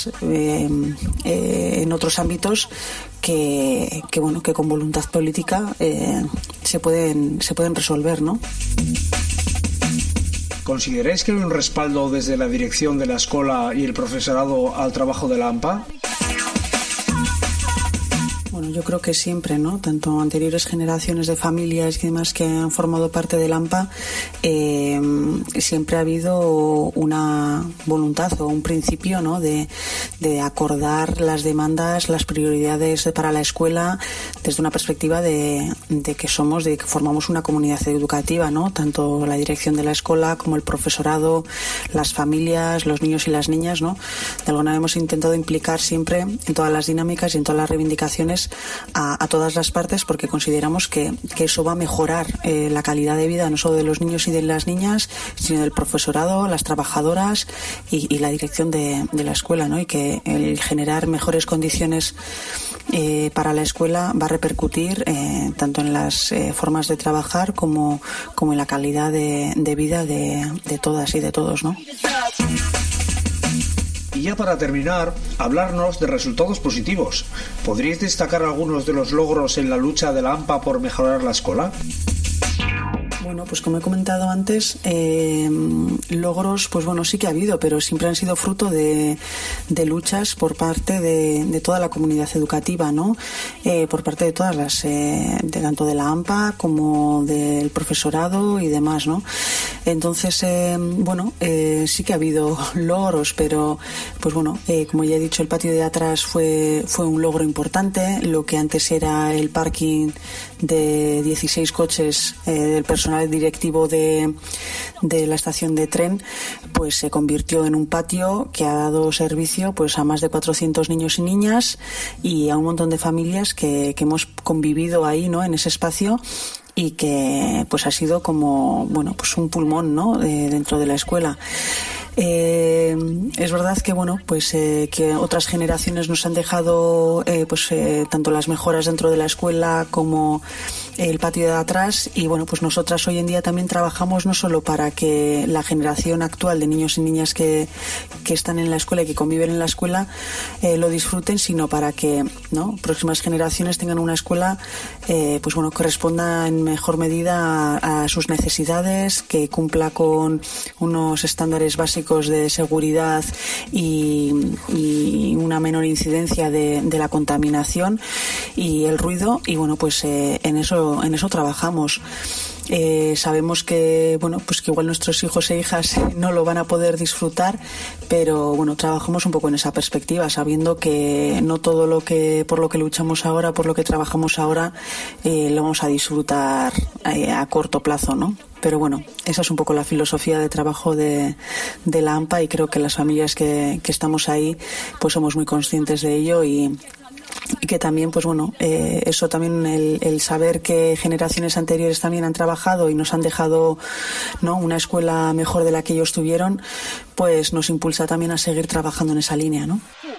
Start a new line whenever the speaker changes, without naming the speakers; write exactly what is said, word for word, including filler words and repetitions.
problemas eh, eh, en otros ámbitos que, que bueno que con voluntad política eh, se pueden se pueden resolver, ¿no?
¿Consideráis que hay un respaldo desde la dirección de la escuela y el profesorado al trabajo de la A M P A?
Bueno, yo creo que siempre, ¿no? Tanto anteriores generaciones de familias y demás que han formado parte del A M P A, eh, siempre ha habido una voluntad o un principio, ¿no? De, de acordar las demandas, las prioridades para la escuela desde una perspectiva de, de que somos, de que formamos una comunidad educativa, ¿no? Tanto la dirección de la escuela como el profesorado, las familias, los niños y las niñas, ¿no? De alguna manera hemos intentado implicar siempre en todas las dinámicas y en todas las reivindicaciones A, a todas las partes, porque consideramos que, que eso va a mejorar eh, la calidad de vida no solo de los niños y de las niñas, sino del profesorado, las trabajadoras y, y la dirección de, de la escuela, ¿no? Y que el generar mejores condiciones eh, para la escuela va a repercutir eh, tanto en las eh, formas de trabajar como, como en la calidad de, de vida de, de todas y de todos, ¿no?
Y ya para terminar, hablarnos de resultados positivos. ¿Podríais destacar algunos de los logros en la lucha de la A M P A por mejorar la escuela?
Bueno, pues como he comentado antes, eh, logros, pues bueno, sí que ha habido, pero siempre han sido fruto de, de luchas por parte de, de toda la comunidad educativa, ¿no? Eh, por parte de todas las, eh, de, tanto de la A M P A como del profesorado y demás, ¿no? Entonces, eh, bueno, eh, sí que ha habido logros, pero, pues bueno, eh, como ya he dicho, el patio de atrás fue, fue un logro importante. Lo que antes era el parking de dieciséis coches eh, del personal directivo de, de la estación de tren, pues se convirtió en un patio que ha dado servicio pues a más de cuatrocientos niños y niñas y a un montón de familias que, que hemos convivido ahí, ¿no? En ese espacio, y que pues ha sido como bueno pues un pulmón, ¿no? De, dentro de la escuela. Eh, es verdad que bueno pues eh, que otras generaciones nos han dejado eh, pues eh, tanto las mejoras dentro de la escuela como el patio de atrás, y bueno pues nosotras hoy en día también trabajamos no solo para que la generación actual de niños y niñas que, que están en la escuela y que conviven en la escuela eh, lo disfruten, sino para que no próximas generaciones tengan una escuela eh, pues bueno que responda en mejor medida a, a sus necesidades, que cumpla con unos estándares básicos de seguridad y, y una menor incidencia de, de la contaminación y el ruido, y bueno pues eh, en eso en eso trabajamos. Eh, sabemos que bueno pues que igual nuestros hijos e hijas no lo van a poder disfrutar, pero bueno trabajamos un poco en esa perspectiva, sabiendo que no todo lo que por lo que luchamos ahora, por lo que trabajamos ahora, eh, lo vamos a disfrutar eh, a corto plazo, ¿no? Pero bueno, esa es un poco la filosofía de trabajo de, de la A M P A, y creo que las familias que, que estamos ahí pues somos muy conscientes de ello, y y que también pues bueno eh, eso también el, el saber que generaciones anteriores también han trabajado y nos han dejado no una escuela mejor de la que ellos tuvieron, pues nos impulsa también a seguir trabajando en esa línea, ¿no?